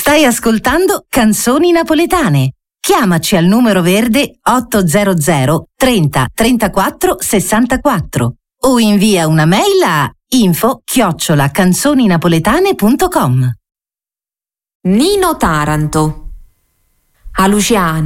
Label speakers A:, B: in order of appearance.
A: Stai ascoltando Canzoni Napoletane. Chiamaci al numero verde 800 30 34 64 o invia una mail a info@canzoninapoletane.com.
B: Nino Taranto. A Luciana.